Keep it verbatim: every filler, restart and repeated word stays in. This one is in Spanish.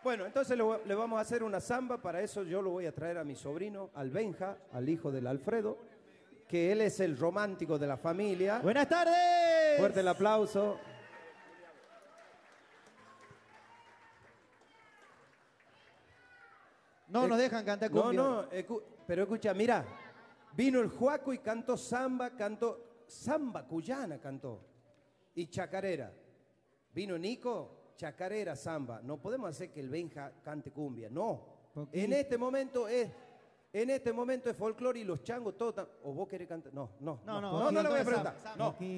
Bueno, entonces le, le vamos a hacer una samba. Para eso yo lo voy a traer a mi sobrino, al Benja, al hijo del Alfredo, que él es el romántico de la familia. ¡Buenas tardes! Fuerte el aplauso. No nos dejan cantar cumbia. No, no, escu pero escucha, mira, vino el Juaco y cantó samba, cantó, samba cuyana cantó, y chacarera. Vino Nico, chacarera, samba. No podemos hacer que el Benja cante cumbia, no. Poquito. En este momento es, en este momento es folclore y los changos, todo. ¿O vos querés cantar? No, no, no, no, no, no, no le voy a preguntar. Samba, no.